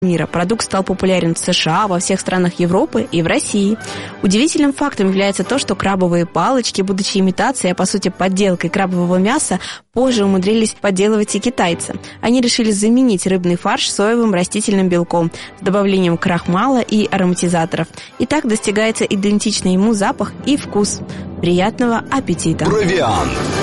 мира. Продукт стал популярен в США, во всех странах Европы и в России. Удивительным фактом является то, что крабовые палочки, будучи имитацией, а по сути подделкой крабового мяса, позже умудрились подделывать и китайцы. Они решили заменить рыбный фарш соевым растительным белком с добавлением крахмала и ароматизаторов. И так достигается идентичный ему запах и вкус. Приятного аппетита! Провиант.